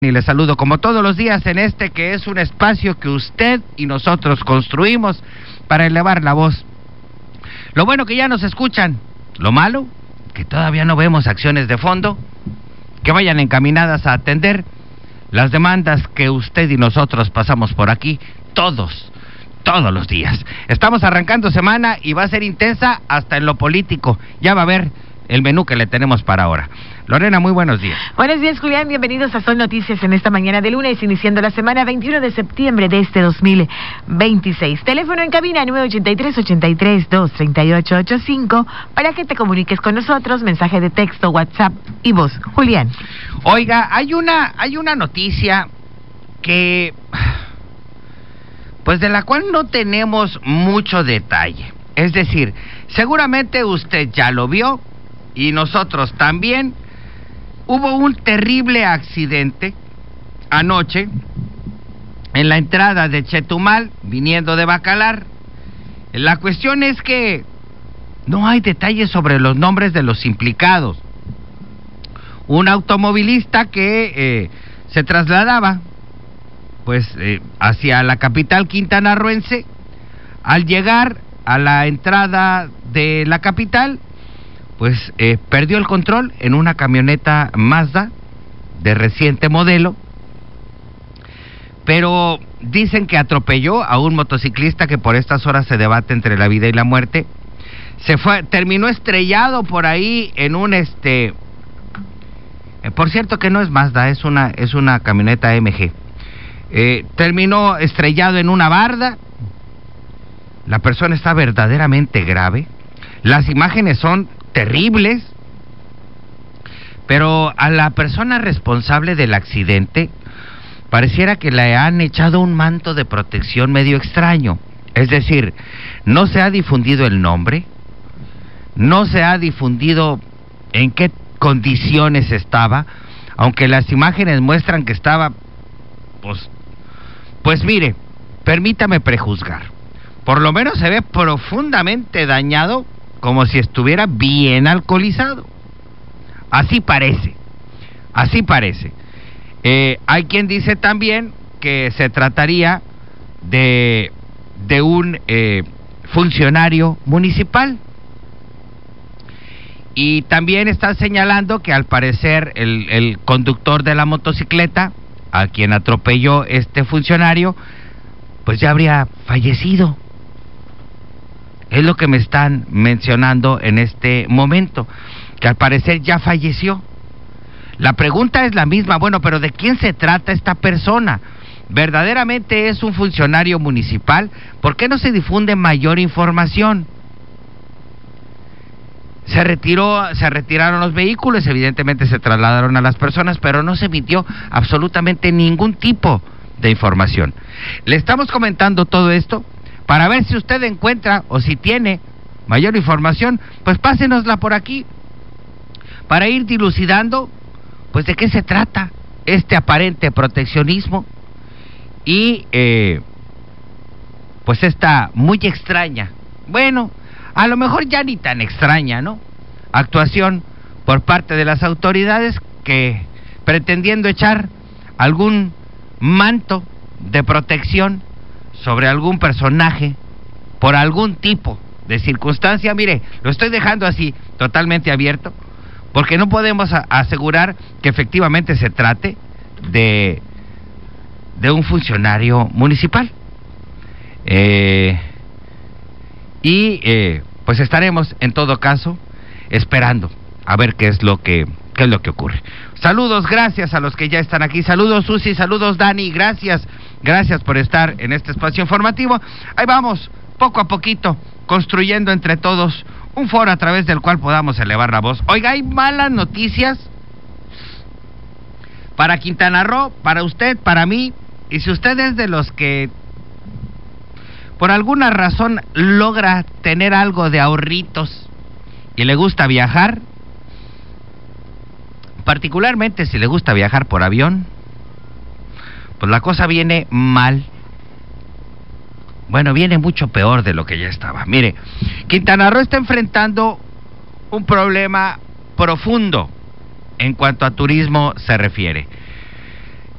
Y les saludo como todos los días en este que es un espacio que usted y nosotros construimos para elevar la voz. Lo bueno que ya nos escuchan, lo malo que todavía no vemos acciones de fondo que vayan encaminadas a atender las demandas que usted y nosotros pasamos por aquí todos los días. Estamos arrancando semana y va a ser intensa hasta en lo político. Ya va a ver el menú que le tenemos para ahora. Lorena, muy buenos días. Buenos días, Julián. Bienvenidos a Sol Noticias en esta mañana de lunes, iniciando la semana 21 de septiembre de este 2026. Teléfono en cabina 983-83-23885 para que te comuniques con nosotros, mensaje de texto, WhatsApp y voz. Julián. Oiga, hay una noticia que, pues de la cual no tenemos mucho detalle. Es decir, seguramente usted ya lo vio y nosotros también. Hubo un terrible accidente anoche en la entrada de Chetumal, viniendo de Bacalar. La cuestión es que no hay detalles sobre los nombres de los implicados. Un automovilista que se trasladaba hacia la capital quintanarroense. Al llegar a la entrada de la capital, perdió el control en una camioneta Mazda de reciente modelo, pero dicen que atropelló a un motociclista que por estas horas se debate entre la vida y la muerte. Terminó estrellado por ahí en un por cierto que no es Mazda, es una camioneta MG. Terminó estrellado en una barda. La persona está verdaderamente grave. Las imágenes son terribles, pero a la persona responsable del accidente pareciera que le han echado un manto de protección medio extraño. Es decir, no se ha difundido el nombre, no se ha difundido en qué condiciones estaba, aunque las imágenes muestran que estaba, mire, permítame prejuzgar. Por lo menos se ve profundamente dañado, como si estuviera bien alcoholizado. Así parece. Hay quien dice también que se trataría de un funcionario municipal. Y también está señalando que al parecer el conductor de la motocicleta, a quien atropelló este funcionario, ya habría fallecido. Es lo que me están mencionando en este momento, que al parecer ya falleció. La pregunta es la misma, pero ¿de quién se trata esta persona? ¿Verdaderamente es un funcionario municipal? ¿Por qué no se difunde mayor información? Se retiraron los vehículos, evidentemente se trasladaron a las personas, pero no se emitió absolutamente ningún tipo de información. Le estamos comentando todo esto para ver si usted encuentra o si tiene mayor información, pásenosla por aquí, para ir dilucidando, de qué se trata este aparente proteccionismo y, esta muy extraña, a lo mejor ya ni tan extraña, ¿no?, actuación por parte de las autoridades que, pretendiendo echar algún manto de protección sobre algún personaje, por algún tipo de circunstancia, mire, lo estoy dejando así, totalmente abierto, porque no podemos asegurar que efectivamente se trate de un funcionario municipal. Estaremos, en todo caso, esperando a ver qué es lo que ocurre. Saludos, gracias a los que ya están aquí. Saludos, Susi, saludos, Dani, gracias por estar en este espacio informativo. Ahí vamos, poco a poquito, construyendo entre todos un foro a través del cual podamos elevar la voz. Oiga, hay malas noticias para Quintana Roo, para usted, para mí, y si usted es de los que por alguna razón logra tener algo de ahorritos y le gusta viajar, particularmente si le gusta viajar por avión, la cosa viene mal. Viene mucho peor de lo que ya estaba. Mire, Quintana Roo está enfrentando un problema profundo en cuanto a turismo se refiere.